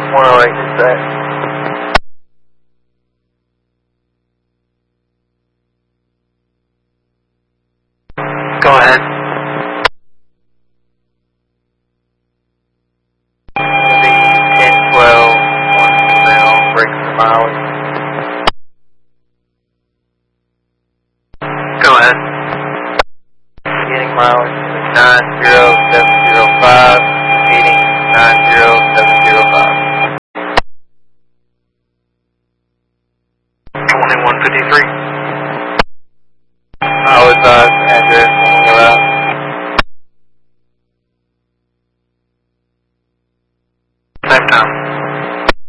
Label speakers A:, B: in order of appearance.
A: 108 is that. Go ahead. The 1012, 1 mile, breaks the mileage. Go ahead. Beginning mileage 90705, meeting 90705. 2153. I'll advise address